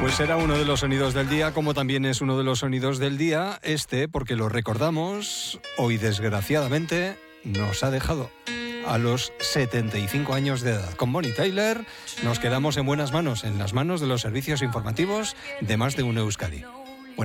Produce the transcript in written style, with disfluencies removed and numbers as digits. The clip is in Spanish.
Pues era uno de los sonidos del día, como también es uno de los sonidos del día porque lo recordamos, hoy desgraciadamente nos ha dejado a los 75 años de edad. Con Bonnie Tyler nos quedamos en buenas manos, en las manos de los servicios informativos de Más de Uno Euskadi.